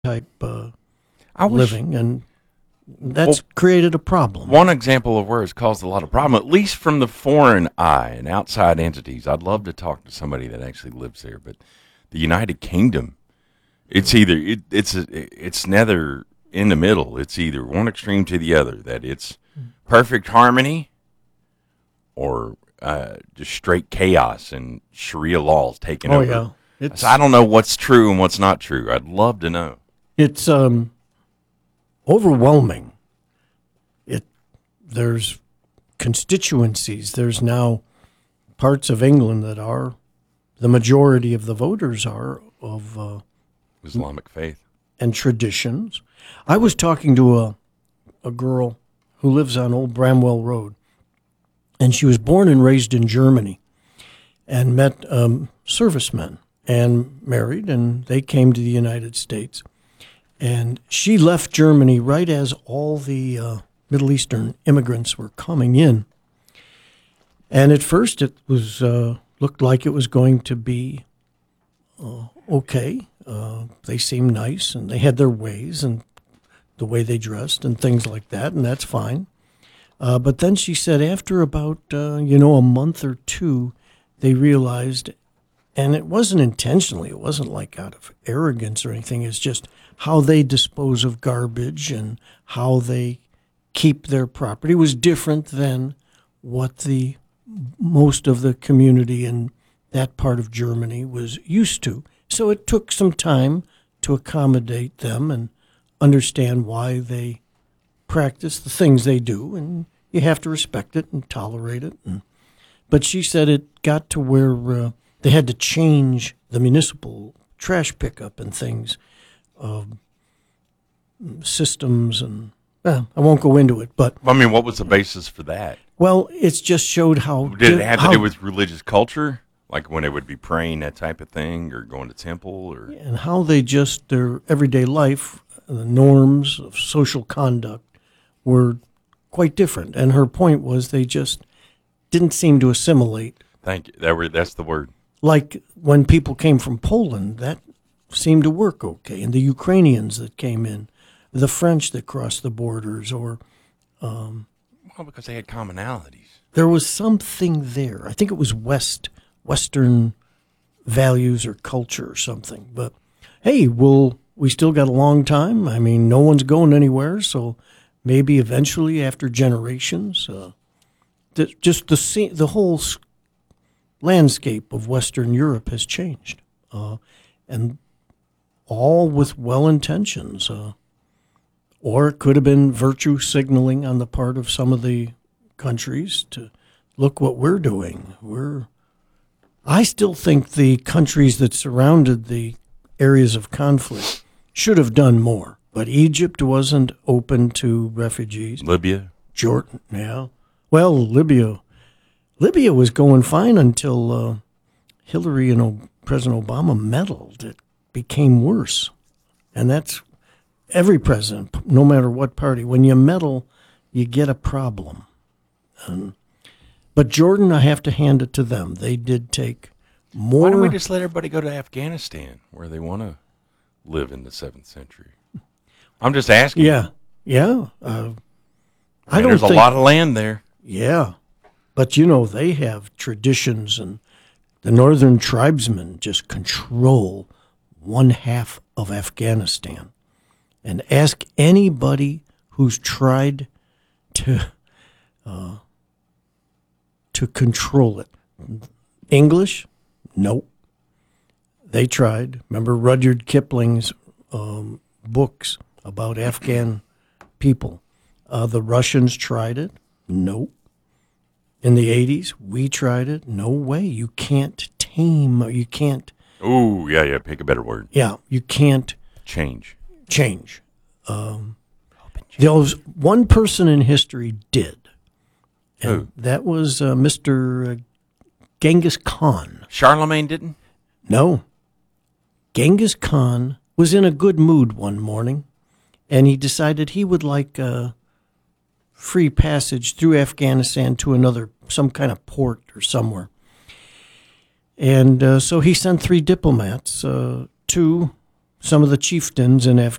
type I wish living, and that's created a problem. one example of where it's caused a lot of problem, at least from the foreign eye and outside entities. I'd love to talk to somebody that actually lives there, but the United Kingdom, it's either it's neither in the middle. It's either one extreme to the other. That it's perfect harmony or just straight chaos and Sharia laws taking Oh over. yeah, it's So I don't know what's true and what's not true. I'd love to know. it's overwhelming. There's constituencies. There's now parts of England that are the majority of the voters are of Islamic faith. and traditions. I was talking to a girl who lives on Old Bramwell Road, and she was born and raised in Germany and met servicemen and married, and they came to the United States. And she left Germany right as all the Middle Eastern immigrants were coming in. And at first it was looked like it was going to be okay. They seemed nice, and they had their ways and the way they dressed and things like that, and that's fine. But then she said after about, a month or two, they realized, and it wasn't intentionally, it wasn't like out of arrogance or anything, it's just how they dispose of garbage and how they keep their property was different than what the most of the community in that part of Germany was used to. So it took some time to accommodate them and understand why they practice the things they do, and you have to respect it and tolerate it. But she said it got to where they had to change the municipal trash pickup and things, systems, and I won't go into it. But I mean, what was the basis for that? well, it's just showed how Did it have to how- do with religious culture? Like when they would be praying, that type of thing, or going to temple, or and how they just their everyday life, the norms of social conduct were quite different. And her point was they just didn't seem to assimilate. thank you. That's the word. Like when people came from Poland, that seemed to work okay. And the Ukrainians that came in, the French that crossed the borders, or Well, because they had commonalities. there was something there. I think it was Western values or culture or something. But hey, we still got a long time. I mean, no one's going anywhere, so maybe eventually, after generations, the whole landscape of Western Europe has changed, and all with well intentions. Or it could have been virtue signaling on the part of some of the countries to look what we're doing. I still think the countries that surrounded the areas of conflict should have done more. But Egypt wasn't open to refugees. Libya. Jordan, yeah. Well, Libya was going fine until Hillary and President Obama meddled. It became worse. And that's every president, no matter what party. When you meddle, you get a problem. But Jordan, I have to hand it to them. They did take more. Why don't we just let everybody go to Afghanistan, where they want to live in the 7th century? I'm just asking. Yeah. I don't There's think, a lot of land there. Yeah. But, they have traditions, and the northern tribesmen just control one half of Afghanistan. And ask anybody who's tried to control it. English? Nope. They tried. Remember Rudyard Kipling's books about Afghan people? The Russians tried it? Nope. In the 80s, we tried it? No way. You can't tame, you can't. Ooh, yeah, pick a better word. Yeah, you can't Change. change. There was one person in history did. And Who? that was Mr. Genghis Khan. Charlemagne didn't? No. Genghis Khan was in a good mood one morning, and he decided he would like free passage through Afghanistan to some kind of port or somewhere. And so he sent 3 diplomats, 2 some of the chieftains in